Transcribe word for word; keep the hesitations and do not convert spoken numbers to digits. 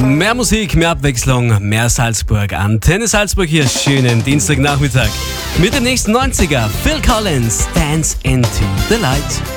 Mehr Musik, mehr Abwechslung, mehr Salzburg. Antenne Salzburg hier, schönen Dienstagnachmittag. Mit dem nächsten neunziger, Phil Collins, Dance into the Light.